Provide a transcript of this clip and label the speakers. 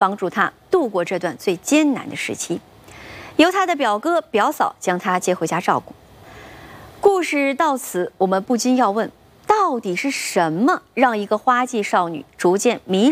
Speaker 1: 帮助她度过这段最艰难的时期。由她的表哥表嫂将她接回家照顾。故事到此，我们不禁要问：到底是什么让一个花季少女逐渐迷